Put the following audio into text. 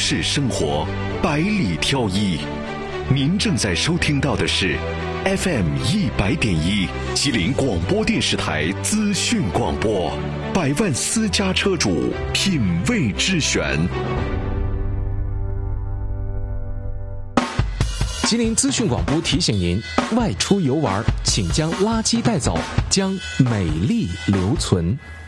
市生活，百里挑一。您正在收听到的是 FM100.1 吉林广播电视台资讯广播，百万私家车主品味之选。 吉林资讯广播提醒您：外出游玩，请将垃圾带走，将美丽留存。